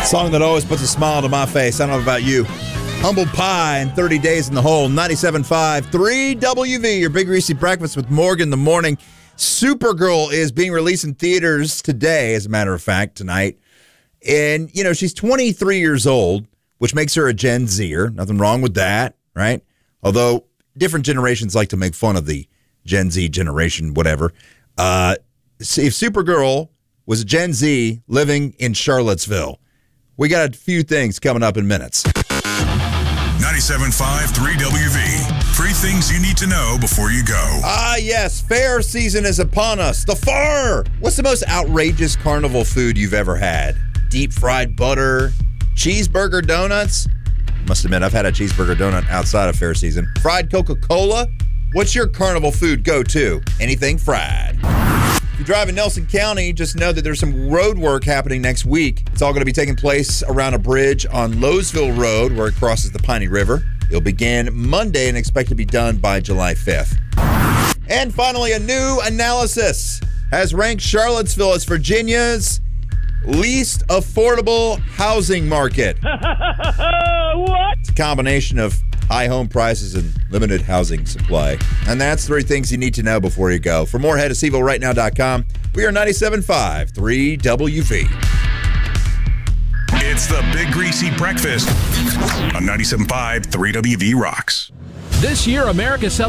Song that always puts a smile to my face. I don't know about you. Humble Pie and 30 Days in the Hole. 97.5 3WV, your Big Greasy Breakfast with Morgan in the morning. Supergirl is being released in theaters today, as a matter of fact, tonight. And, you know, she's 23 years old, which makes her a Gen Zer. Nothing wrong with that, right? Although different generations like to make fun of the Gen Z generation, whatever. If Supergirl was a Gen Z living in Charlottesville, we got a few things coming up in minutes. 97.5 3WV. 3 things you need to know before you go. Yes. Fair season is upon us. The Far. What's the most outrageous carnival food you've ever had? Deep fried butter? Cheeseburger donuts? Must admit, I've had a cheeseburger donut outside of fair season. Fried Coca-Cola? What's your carnival food go-to? Anything fried. If you drive in Nelson County, just know that there's some road work happening next week. It's all going to be taking place around a bridge on Lowesville Road where it crosses the Piney River. It'll begin Monday and expect to be done by July 5th. And finally, a new analysis has ranked Charlottesville as Virginia's least affordable housing market. What? It's a combination of high home prices and limited housing supply. And that's 3 things you need to know before you go. For more, head to SeavilleRightNow.com. We are 97.5 3WV. It's the Big Greasy Breakfast on 97.5 3WV Rocks. This year, America